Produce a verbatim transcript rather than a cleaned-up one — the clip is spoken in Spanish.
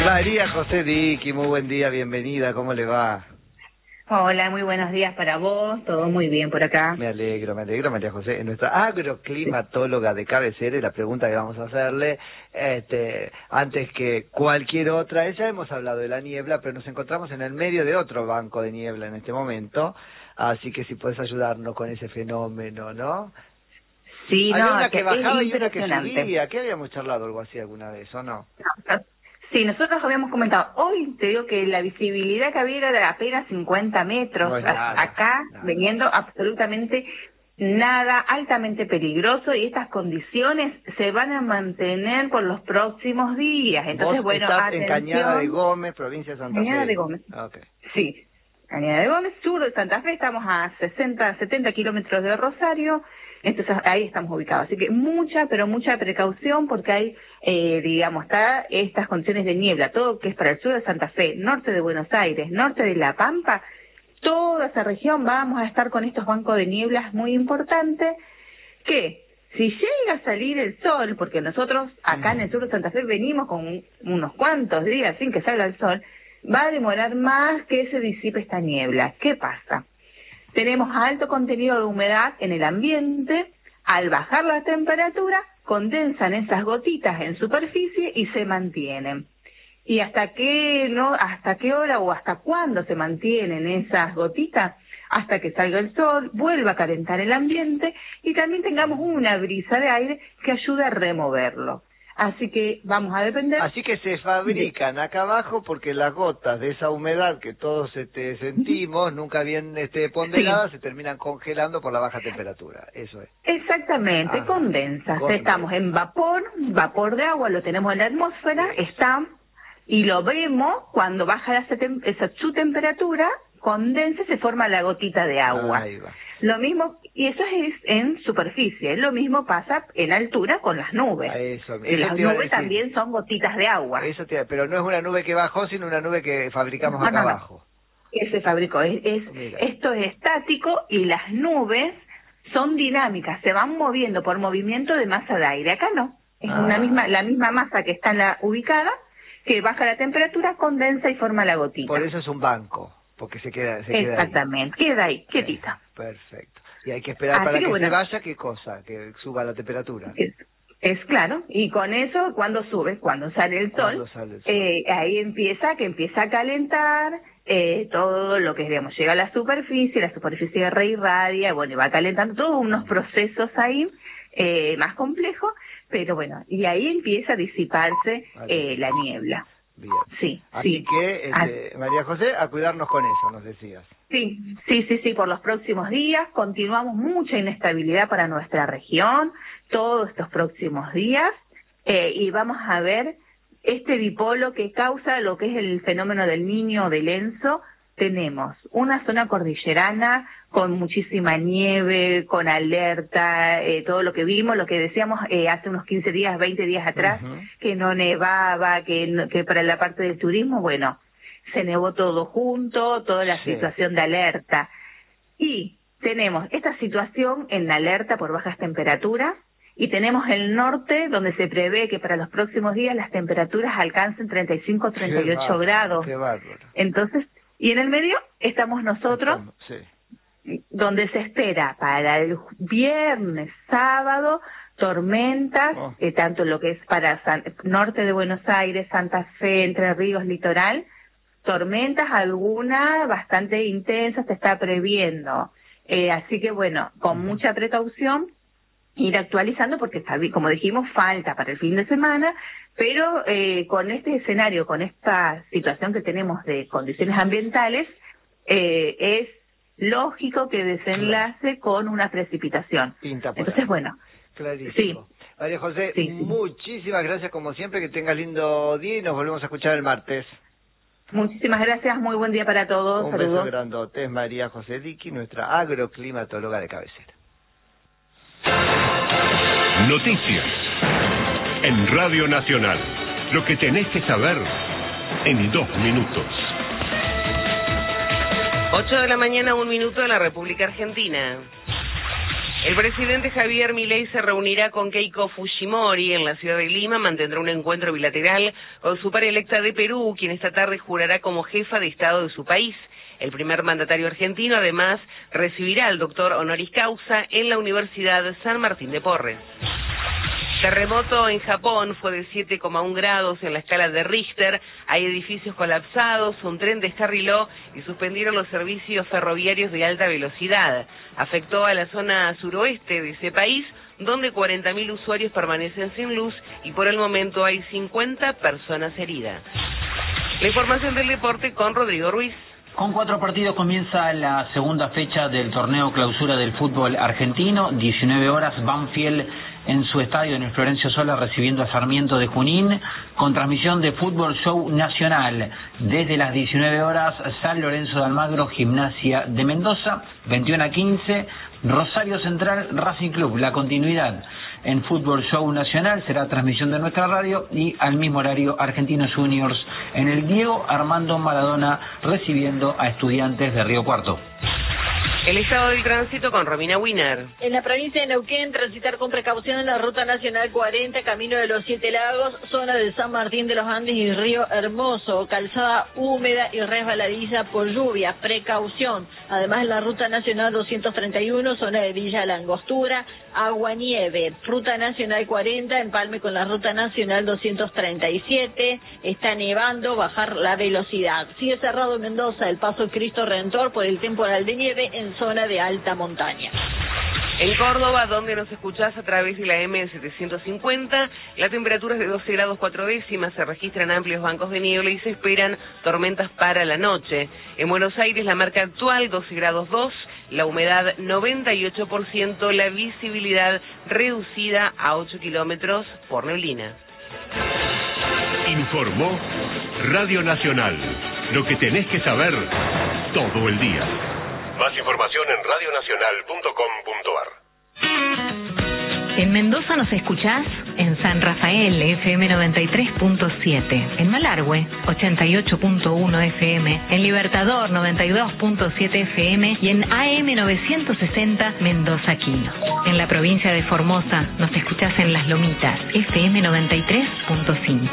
María José Diqui, muy buen día, bienvenida, ¿cómo le va? Hola, muy buenos días para vos, todo muy bien por acá. Me alegro, me alegro, María José. En nuestra agroclimatóloga de cabecera, y la pregunta que vamos a hacerle, este, antes que cualquier otra, ya hemos hablado de la niebla, pero nos encontramos en el medio de otro banco de niebla en este momento, así que si puedes ayudarnos con ese fenómeno, ¿no? Sí, Había no, una que es bajaba y una que impresionante. subía, ¿qué habíamos charlado algo así alguna vez, o no? No, sí, nosotros habíamos comentado, hoy te digo que la visibilidad que había era de apenas cincuenta metros, No es nada, acá nada. veniendo absolutamente nada, altamente peligroso, y estas condiciones se van a mantener por los próximos días. Entonces, Vos bueno, estás atención. en Cañada de Gómez, provincia de Santa Fe. Cañada de Gómez. Okay. Sí. Cañada de Gómez, sur de Santa Fe, estamos a sesenta, setenta kilómetros de Rosario, entonces ahí estamos ubicados. Así que mucha, pero mucha precaución porque hay, eh, digamos, está estas condiciones de niebla, todo que es para el sur de Santa Fe, norte de Buenos Aires, norte de La Pampa, toda esa región vamos a estar con estos bancos de nieblas muy importantes que si llega a salir el sol, porque nosotros acá en el sur de Santa Fe venimos con unos cuantos días sin que salga el sol, va a demorar más que se disipe esta niebla. ¿Qué pasa? Tenemos alto contenido de humedad en el ambiente, al bajar la temperatura, condensan esas gotitas en superficie y se mantienen. ¿Y hasta qué, no, hasta qué hora o hasta cuándo se mantienen esas gotitas? Hasta que salga el sol, vuelva a calentar el ambiente y también tengamos una brisa de aire que ayude a removerlo. Así que vamos a depender... Así que se fabrican acá abajo porque las gotas de esa humedad que todos este, sentimos, nunca bien este, ponderadas, sí, se terminan congelando por la baja temperatura. Eso es. Exactamente, Ajá. condensas. Condensa. Estamos en vapor, vapor de agua, lo tenemos en la atmósfera, está, y lo vemos cuando baja esa, tem esa su temperatura, condensa y se forma la gotita de agua. Ahí va. Lo mismo, y eso es en superficie, lo mismo pasa en altura con las nubes. Eso, y eso las te iba a nubes decir. también son gotitas de agua. Eso te, pero no es una nube que bajó, sino una nube que fabricamos No, acá no, no. abajo. Que se fabricó. Es, es, esto es estático y las nubes son dinámicas, se van moviendo por movimiento de masa de aire. Acá no, es Ah. una misma la misma masa que está en la ubicada, que baja la temperatura, condensa y forma la gotita. Por eso es un banco, porque se queda, se queda Exactamente, ahí. queda ahí, quietita. Perfecto. Y hay que esperar Así para que que bueno, se vaya, ¿qué cosa? Que suba la temperatura. Es, es claro, y con eso, cuando sube, cuando sale el sol, Cuando sale el sol. Eh, ahí empieza, que empieza a calentar eh, todo lo que, digamos, llega a la superficie, la superficie reirradia, bueno, y va calentando todos unos procesos ahí eh, más complejos, pero bueno, y ahí empieza a disiparse eh, la niebla. Bien. Sí, Así sí. que, este, María José, a cuidarnos con eso, nos decías. Sí, sí, sí, sí, por los próximos días continuamos mucha inestabilidad para nuestra región, todos estos próximos días, eh, y vamos a ver este dipolo que causa lo que es el fenómeno del Niño o del Enzo. Tenemos una zona cordillerana con muchísima nieve, con alerta, eh, todo lo que vimos, lo que decíamos eh, hace unos quince días, veinte días atrás, uh-huh. que no nevaba, que, no, que para la parte del turismo, bueno, se nevó todo junto, toda la sí. situación de alerta. Y tenemos esta situación en la alerta por bajas temperaturas, y tenemos el norte, donde se prevé que para los próximos días las temperaturas alcancen treinta y cinco, treinta y ocho bárbaro, grados. Qué bárbaro. Entonces, y en el medio estamos nosotros, estamos, sí. donde se espera para el viernes, sábado, tormentas, oh. eh, tanto lo que es para San, norte de Buenos Aires, Santa Fe, Entre Ríos, litoral, tormentas, algunas bastante intensas se está previendo. Eh, así que bueno, con uh-huh. mucha precaución, ir actualizando porque, como dijimos, falta para el fin de semana, pero eh, con este escenario, con esta situación que tenemos de condiciones ambientales, eh, es lógico que desenlace con una precipitación. Entonces, bueno. Clarísimo. Sí. María José, sí, sí. muchísimas gracias como siempre, que tengas lindo día y nos volvemos a escuchar el martes. Muchísimas gracias, muy buen día para todos. Un Saludos. beso grandote, es María José Diqui, nuestra agroclimatóloga de cabecera. Noticias en Radio Nacional. Lo que tenés que saber en dos minutos. ocho de la mañana, un minuto, en la República Argentina. El presidente Javier Milei se reunirá con Keiko Fujimori en la ciudad de Lima, mantendrá un encuentro bilateral con su par electa de Perú, quien esta tarde jurará como jefa de Estado de su país. El primer mandatario argentino, además, recibirá al doctor honoris causa en la Universidad San Martín de Porres. Terremoto en Japón, fue de siete coma uno grados en la escala de Richter. Hay edificios colapsados, un tren descarriló y suspendieron los servicios ferroviarios de alta velocidad. Afectó a la zona suroeste de ese país, donde cuarenta mil usuarios permanecen sin luz y por el momento hay cincuenta personas heridas. La información del deporte con Rodrigo Ruiz. Con cuatro partidos comienza la segunda fecha del torneo clausura del fútbol argentino. diecinueve horas, Banfield en su estadio en el Florencio Sola recibiendo a Sarmiento de Junín, con transmisión de Fútbol Show Nacional. Desde las diecinueve horas, San Lorenzo de Almagro, Gimnasia de Mendoza, veintiuno a quince, Rosario Central, Racing Club. La continuidad en Fútbol Show Nacional será transmisión de nuestra radio y al mismo horario Argentinos Juniors en el Diego Armando Maradona recibiendo a Estudiantes de Río Cuarto. El estado del tránsito con Romina Wiener. En la provincia de Neuquén, transitar con precaución en la Ruta Nacional cuarenta, camino de los Siete Lagos, zona de San Martín de los Andes y Río Hermoso, calzada húmeda y resbaladiza por lluvia, precaución. Además, en la Ruta Nacional doscientos treinta y uno, zona de Villa La Angostura, agua nieve. Ruta Nacional cuarenta, empalme con la Ruta Nacional doscientos treinta y siete, está nevando, bajar la velocidad. Sigue cerrado en Mendoza el paso Cristo Redentor por el temporal de nieve en zona de alta montaña. En Córdoba, donde nos escuchás a través de la M setecientos cincuenta, la temperatura es de doce grados cuatro décimas, se registran amplios bancos de niebla y se esperan tormentas para la noche. En Buenos Aires, la marca actual doce grados dos, la humedad noventa y ocho por ciento, la visibilidad reducida a ocho kilómetros por neblina. Informó Radio Nacional, lo que tenés que saber todo el día. Más información en radio nacional punto com punto a r. En Mendoza nos escuchás en San Rafael, F M noventa y tres punto siete, en Malargüe, ochenta y ocho punto uno F M, en Libertador, noventa y dos punto siete F M y en A M novecientos sesenta Mendoza Quino. En la provincia de Formosa nos escuchás en Las Lomitas, F M noventa y tres punto cinco.